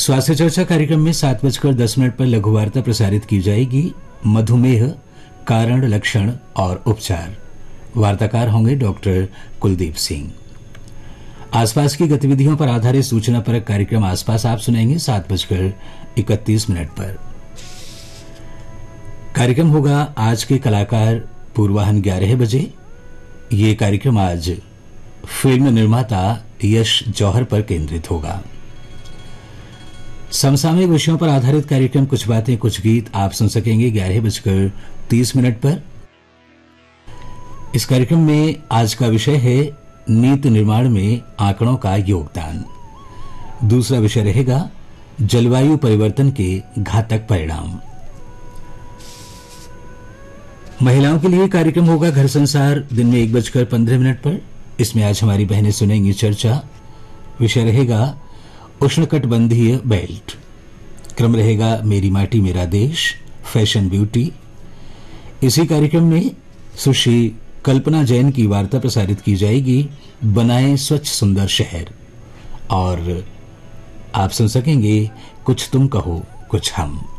स्वास्थ्य चर्चा कार्यक्रम में 7:10 पर लघु वार्ता प्रसारित की जाएगी। मधुमेह, कारण, लक्षण और उपचार। वार्ताकार होंगे डॉक्टर कुलदीप सिंह। आसपास की गतिविधियों पर आधारित सूचना परक कार्यक्रम आसपास आप सुनेंगे 7:31 पर। कार्यक्रम होगा आज के कलाकार पूर्वाहन 11 बजे। ये कार्यक्रम आज फिल्म निर्माता यश जौहर पर केंद्रित होगा। समसामयिक विषयों पर आधारित कार्यक्रम कुछ बातें कुछ गीत आप सुन सकेंगे 11:30 पर। इस कार्यक्रम में आज का विषय है नीति निर्माण में आंकड़ों का योगदान। दूसरा विषय रहेगा जलवायु परिवर्तन के घातक परिणाम। महिलाओं के लिए कार्यक्रम होगा घर संसार दिन में 1:15 पर। इसमें आज हमारी बहनें सुनेंगी चर्चा। विषय रहेगा उष्णकटिबंधीय बेल्ट। क्रम रहेगा मेरी माटी मेरा देश, फैशन ब्यूटी। इसी कार्यक्रम में सुश्री कल्पना जैन की वार्ता प्रसारित की जाएगी, बनाएं स्वच्छ सुंदर शहर। और आप सुन सकेंगे कुछ तुम कहो कुछ हम।